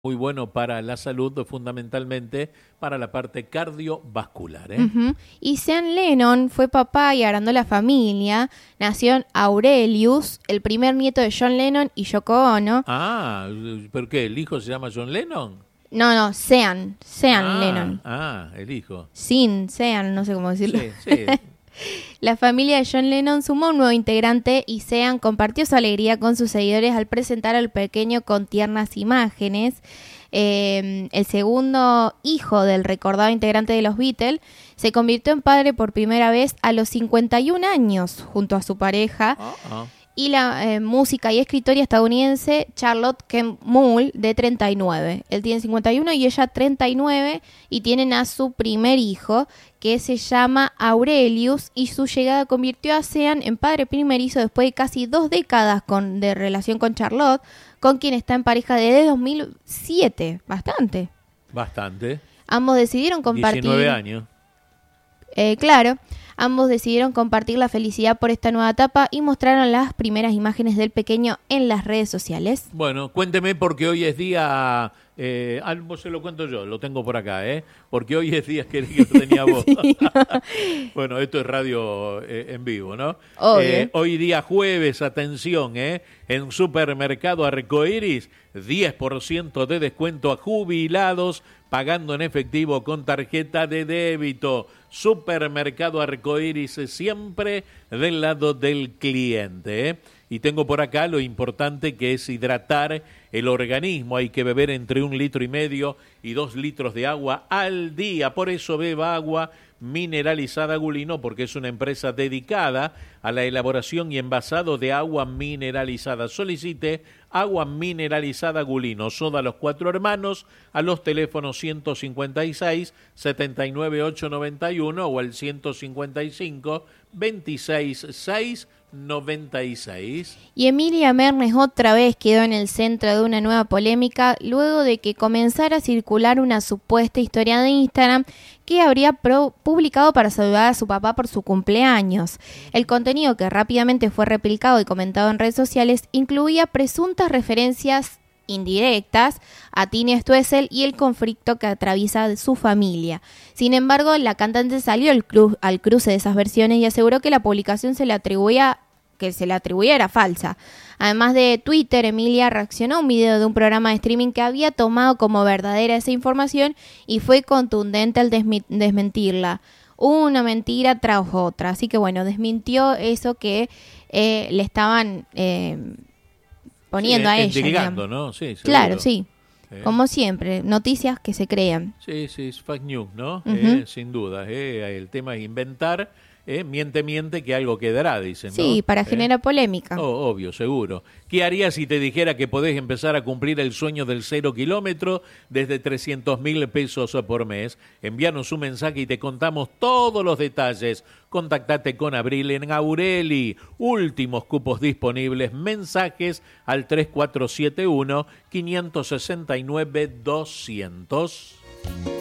muy bueno para la salud, fundamentalmente para la parte cardiovascular. Uh-huh. Y Sean Lennon fue papá y agrandó la familia. Nació Aurelius, el primer nieto de John Lennon y Yoko Ono. Ah, ¿pero qué? ¿El hijo se llama John Lennon? No, Sean Lennon. El hijo. Sean, no sé cómo decirlo. Sí. La familia de John Lennon sumó un nuevo integrante y Sean compartió su alegría con sus seguidores al presentar al pequeño con tiernas imágenes. El segundo hijo del recordado integrante de los Beatles se convirtió en padre por primera vez a los 51 años junto a su pareja. Y la música y escritora estadounidense Charlotte Kemp Mull, de 39. Él tiene 51 y ella 39, y tienen a su primer hijo, que se llama Aurelius, y su llegada convirtió a Sean en padre primerizo después de casi 2 décadas de relación con Charlotte, con quien está en pareja desde 2007. Bastante. Ambos decidieron compartir... 19 años. Claro. Ambos decidieron compartir la felicidad por esta nueva etapa y mostraron las primeras imágenes del pequeño en las redes sociales. Bueno, cuénteme, porque hoy es día... se lo cuento yo, lo tengo por acá, porque hoy es día que lo tenía vos. Sí. Bueno, esto es radio en vivo, ¿no? Hoy día jueves, atención, en Supermercado Arcoiris, 10% de descuento a jubilados pagando en efectivo con tarjeta de débito. Supermercado Arcoiris, siempre del lado del cliente. Y tengo por acá lo importante que es hidratar el organismo. Hay que beber entre 1,5 litros y 2 litros de agua al día. Por eso beba agua mineralizada Gulino, porque es una empresa dedicada a la elaboración y envasado de agua mineralizada. Solicite agua mineralizada Gulino, Soda Los Cuatro Hermanos, a los teléfonos 156 79 891 o al 155 26 6 96. Y Emilia Mernes otra vez quedó en el centro de una nueva polémica luego de que comenzara a circular una supuesta historia de Instagram que habría publicado para saludar a su papá por su cumpleaños. El contenido, que rápidamente fue replicado y comentado en redes sociales, incluía presuntas referencias indirectas a Tini Stoessel y el conflicto que atraviesa su familia. Sin embargo, la cantante salió al cruce de esas versiones y aseguró que la publicación se le atribuía era falsa. Además de Twitter, Emilia reaccionó a un video de un programa de streaming que había tomado como verdadera esa información y fue contundente al desmentirla. Una mentira tras otra. Así que bueno, desmintió eso que le estaban poniendo a ella. Intrigando, ¿no? Sí, seguro. Claro, sí. Como siempre, noticias que se crean. Sí, es fake news, ¿no? Uh-huh. Sin duda. El tema es inventar. Miente, que algo quedará, dicen, ¿no? Sí, para generar polémica. Obvio, seguro. ¿Qué harías si te dijera que podés empezar a cumplir el sueño del 0 kilómetro desde 300.000 pesos por mes? Envíanos un mensaje y te contamos todos los detalles. Contactate con Abril en Aureli. Últimos cupos disponibles. Mensajes al 3471 569 200.